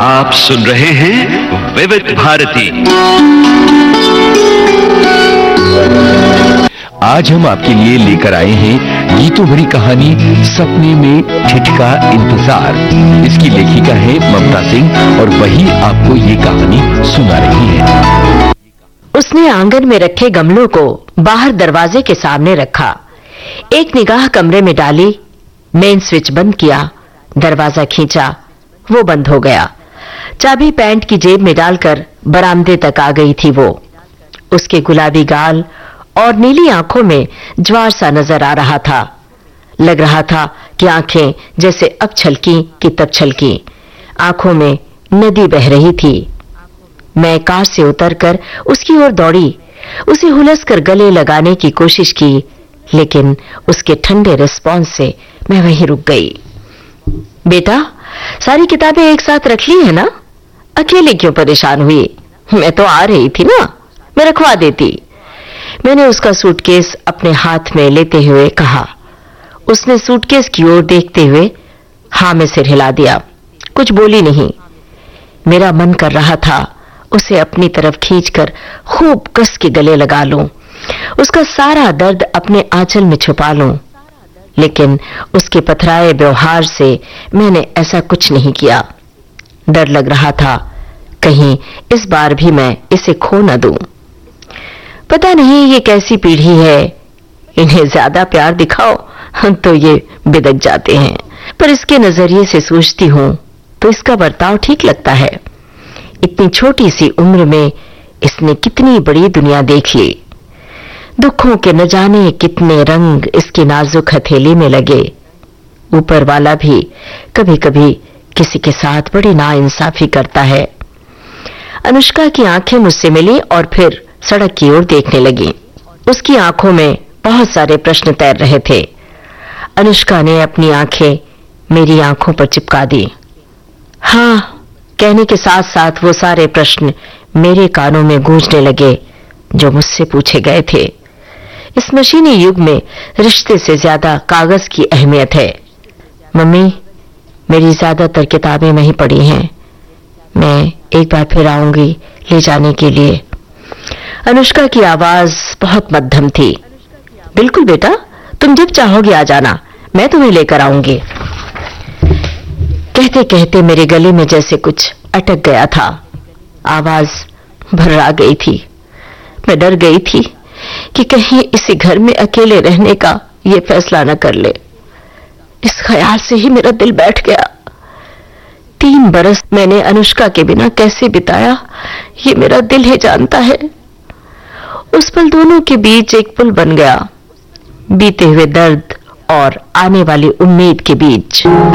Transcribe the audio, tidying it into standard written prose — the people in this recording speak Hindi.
आप सुन रहे हैं विविध भारती। आज हम आपके लिए लेकर आए हैं गीतों भरी कहानी सपने में ठिठका इंतजार। इसकी लेखिका है ममता सिंह और वही आपको ये कहानी सुना रही है। उसने आंगन में रखे गमलों को बाहर दरवाजे के सामने रखा, एक निगाह कमरे में डाली, मेन स्विच बंद किया, दरवाजा खींचा, वो बंद हो गया। चाबी पैंट की जेब में डालकर बरामदे तक आ गई थी वो। उसके गुलाबी गाल और नीली आंखों में ज्वार सा नजर आ रहा था। लग रहा था कि आंखें जैसे अब छलकी कि तब छलकी, आंखों में नदी बह रही थी। मैं कार से उतरकर उसकी ओर दौड़ी, उसे हुलसकर गले लगाने की कोशिश की, लेकिन उसके ठंडे रिस्पॉन्स से मैं वहीं रुक गई। बेटा, सारी किताबें एक साथ रख ली है ना? अकेले क्यों परेशान हुई? मैं तो आ रही थी ना, मैं रखवा देती। मैंने उसका सूटकेस अपने हाथ में लेते हुए कहा। उसने सूटकेस की ओर देखते हुए हाँ में सिर हिला दिया, कुछ बोली नहीं। मेरा मन कर रहा था उसे अपनी तरफ खींचकर खूब कस के गले लगा लूं, उसका सारा दर्द अपने आंचल में छुपा लूं, लेकिन उसके पथराए व्यवहार से मैंने ऐसा कुछ नहीं किया। डर लग रहा था कहीं इस बार भी मैं इसे खो न दूं। पता नहीं ये कैसी पीढ़ी है, इन्हें ज्यादा प्यार दिखाओ तो ये बिदक जाते हैं, पर इसके नजरिए से सोचती हूं तो इसका बर्ताव ठीक लगता है। इतनी छोटी सी उम्र में इसने कितनी बड़ी दुनिया देख ली। दुखों के न जाने कितने रंग इसकी नाजुक हथेली में लगे। ऊपर वाला भी कभी कभी किसी के साथ बड़ी नाइंसाफी करता है। अनुष्का की आंखें मुझसे मिली और फिर सड़क की ओर देखने लगी। उसकी आंखों में बहुत सारे प्रश्न तैर रहे थे। अनुष्का ने अपनी आंखें मेरी आंखों पर चिपका दी। हाँ कहने के साथ साथ वो सारे प्रश्न मेरे कानों में गूंजने लगे जो मुझसे पूछे गए थे। इस मशीनी युग में रिश्ते से ज्यादा कागज की अहमियत है। मम्मी, मेरी ज्यादातर किताबें वहीं पड़ी हैं, मैं एक बार फिर आऊंगी ले जाने के लिए। अनुष्का की आवाज बहुत मध्यम थी। बिल्कुल बेटा, तुम जब चाहोगे आ जाना, मैं तुम्हें लेकर आऊंगी। कहते कहते मेरे गले में जैसे कुछ अटक गया था, आवाज भर्रा गई थी। मैं डर गई थी कि कहीं इसी घर में अकेले रहने का ये फैसला न कर ले। इस ख्याल से ही मेरा दिल बैठ गया। 3 बरस मैंने अनुष्का के बिना कैसे बिताया ये मेरा दिल ही जानता है। उस पल दोनों के बीच एक पुल बन गया, बीते हुए दर्द और आने वाली उम्मीद के बीच।